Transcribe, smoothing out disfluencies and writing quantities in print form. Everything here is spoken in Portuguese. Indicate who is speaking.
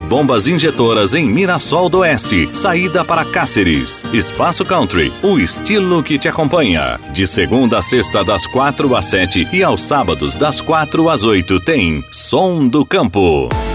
Speaker 1: Bombas Injetoras em Mirassol do Oeste, saída para Cáceres. Espaço Country, o estilo que te acompanha. De segunda a sexta, das 4 às 7 e aos sábados, das 4 às 8, tem Som do Campo.